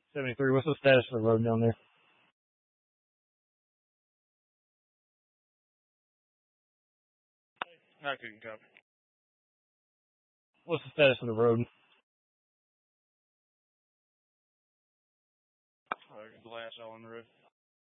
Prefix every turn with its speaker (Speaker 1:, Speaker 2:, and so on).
Speaker 1: 73. What's the status of the road down there?
Speaker 2: I couldn't copy.
Speaker 1: What's the status of the road?
Speaker 2: Glass all on the roof.